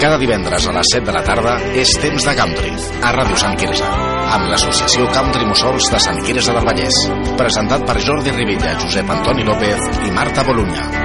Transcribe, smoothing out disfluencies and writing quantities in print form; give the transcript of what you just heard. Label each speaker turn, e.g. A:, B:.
A: Cada divendres a les 7 de la tarda és Temps de Country, a Ràdio Sant Quirze, amb l'associació Country Mussols de Sant Quirze del Vallès, presentat per Jordi Rivilla, Josep Antoni López i Marta Bolunya.